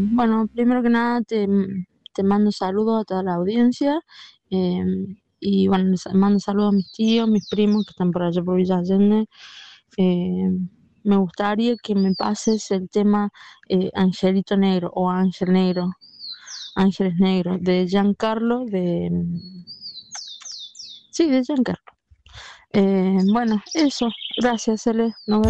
Bueno, primero que nada te mando saludos a toda la audiencia. eh, y bueno, les mando saludos a mis tíos, mis primos que están por allá por Villa Allende. Eh, Me gustaría que me pases el tema Angelito Negro o Ángel Negro, Ángeles Negros, de Giancarlo, sí, de Giancarlo. Bueno, eso, gracias, Cele. Nos vemos.